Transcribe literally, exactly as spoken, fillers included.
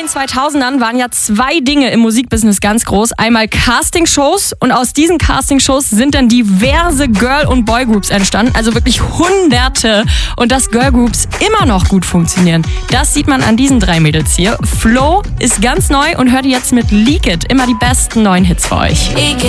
zweitausendern waren ja zwei Dinge im Musikbusiness ganz groß. Einmal Castingshows und aus diesen Castingshows sind dann diverse Girl- und Boygroups entstanden. Also wirklich hunderte. Und dass Girlgroups immer noch gut funktionieren, das sieht man an diesen drei Mädels hier. Flo ist ganz neu und hört jetzt mit Leak It immer die besten neuen Hits für euch.